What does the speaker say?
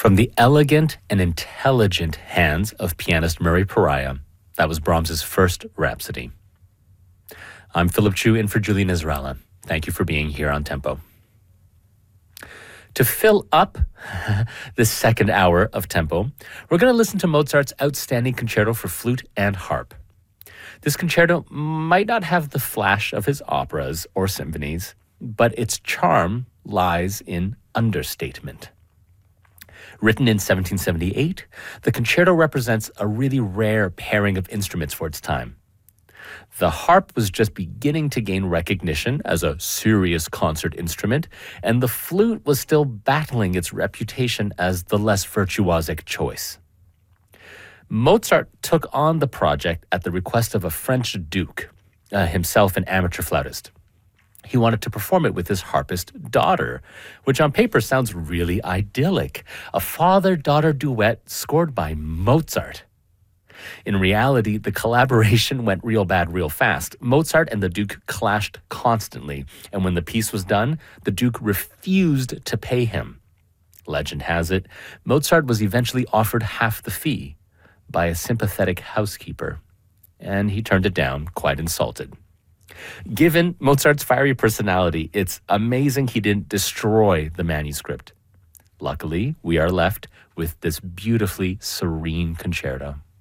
From the elegant and intelligent hands of pianist Murray Pariah, that was Brahms's first Rhapsody. I'm Philip Chu in for Julie Nisralla. Thank you for being here on Tempo. To fill up this second hour of Tempo, we're going to listen to Mozart's outstanding concerto for flute and harp. This concerto might not have the flash of his operas or symphonies, but its charm lies in understatement. Written in 1778, the concerto represents a really rare pairing of instruments for its time. The harp was just beginning to gain recognition as a serious concert instrument, and the flute was still battling its reputation as the less virtuosic choice. Mozart took on the project at the request of a French duke, himself an amateur flautist. He wanted to perform it with his harpist daughter, which on paper sounds really idyllic. A father-daughter duet scored by Mozart. In reality, the collaboration went real bad real fast. Mozart and the Duke clashed constantly, and when the piece was done, the Duke refused to pay him. Legend has it, Mozart was eventually offered half the fee by a sympathetic housekeeper, and he turned it down, quite insulted. Given Mozart's fiery personality, it's amazing he didn't destroy the manuscript. Luckily, we are left with this beautifully serene concerto.